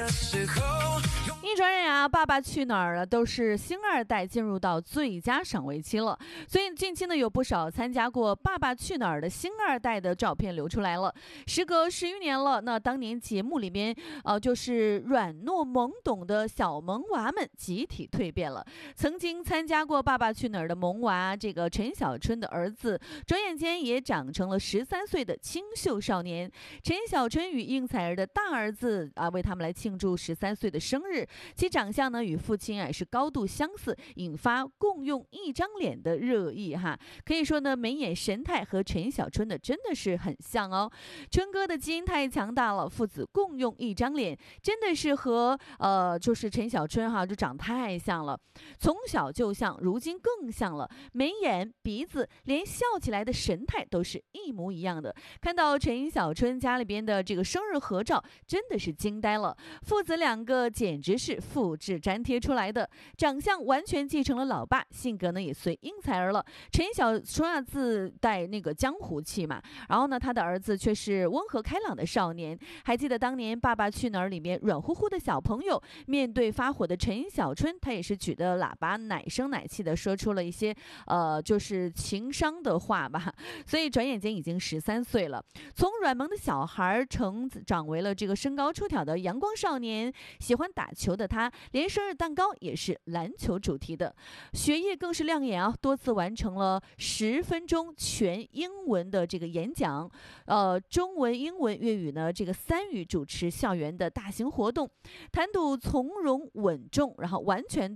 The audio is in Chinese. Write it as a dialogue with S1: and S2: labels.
S1: 时候。
S2: 一转眼啊，《爸爸去哪儿》了都是星二代进入到最佳赏味期了，所以近期呢有不少参加过《爸爸去哪儿》的星二代的照片流出来了。时隔10余年了，那当年节目里面就是软糯懵懂的小萌娃们集体蜕变了。曾经参加过《爸爸去哪儿》的萌娃，这个陈小春的儿子，转眼间也长成了13岁的清秀少年。陈小春与应采儿的大儿子为他们来庆祝13岁的生日。其长相呢与父亲是高度相似，引发共用一张脸的热议哈。可以说呢，眉眼神态和陈小春的真的是很像哦。春哥的基因太强大了，父子共用一张脸，真的是和就是陈小春就长太像了，从小就像，如今更像了，眉眼鼻子连笑起来的神态都是一模一样的。看到陈小春家里边的这个生日合照，真的是惊呆了，父子两个简直是复制粘贴出来的，长相完全继承了老爸，性格呢也随应采儿了。陈小春自带那个江湖气嘛，然后呢他的儿子却是温和开朗的少年。还记得当年《爸爸去哪儿》里面软乎乎的小朋友面对发火的陈小春，他也是举着喇叭奶声奶气的说出了一些就是情商的话吧。所以转眼间已经13岁了，从软萌的小孩成长为了这个身高出挑的阳光少年。喜欢打球的他，连生日蛋糕也是篮球主题的，学业更是亮眼啊，多次完成了10分钟全英文的这个演讲，中文、英文、粤语呢这个3语主持校园的大型活动，谈吐从容稳重，然后完全